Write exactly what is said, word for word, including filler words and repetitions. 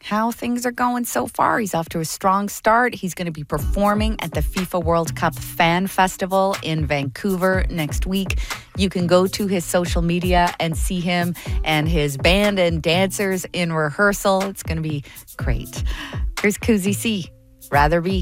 how things are going so far. He's off to a strong start. He's going to be performing at the FIFA World Cup Fan Festival in Vancouver next week. You can go to his social media and see him and his band and dancers in rehearsal. It's going to be great. Here's Kuzi C. Rather Be.